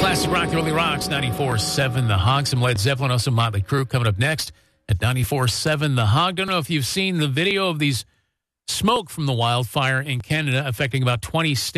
Classic rock, the early rocks, 94.7 The Hog. Some Led Zeppelin, also Motley Crue coming up next at 94.7 The Hog. Don't know if you've seen the video of these smoke from the wildfire in Canada affecting about 20 states.